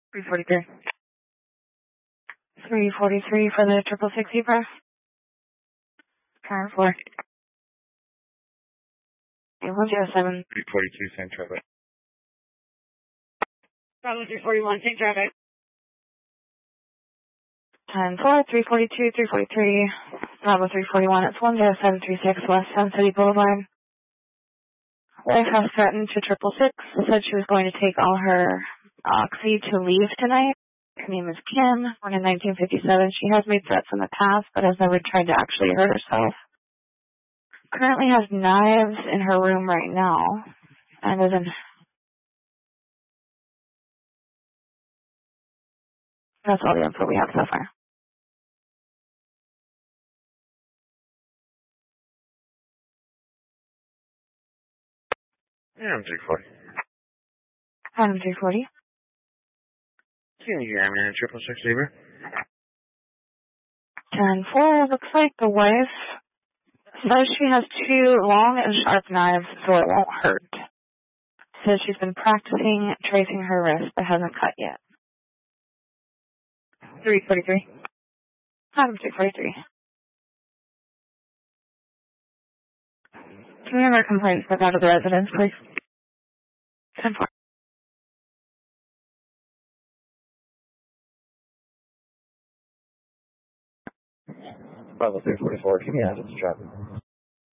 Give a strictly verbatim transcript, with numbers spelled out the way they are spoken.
three forty-three. three forty-three for the triple six Zebra. Car four. one zero seven. three forty-two, same traffic. Bravo three forty-one, same traffic. ten four, three forty-two, three forty-three. Bravo three forty-one, it's one zero seven three six West Sun City Boulevard. Wife has threatened to triple six, said she was going to take all her oxy to leave tonight. Her name is Kim, born in nineteen fifty-seven. She has made threats in the past, but has never tried to actually hurt herself. Currently has knives in her room right now, and is in... That's all the info we have so far. Yeah, I'm three forty. I'm three forty. Can you hear me in triple six Zebra? ten four, looks like the wife says she has two long and sharp knives, so it won't hurt. Says she's been practicing tracing her wrist, but hasn't cut yet. three forty-three. I'm three forty-three. Can we have our complaints put out of the residence, please? ten four. Bravo three forty-four, give me out of the traffic.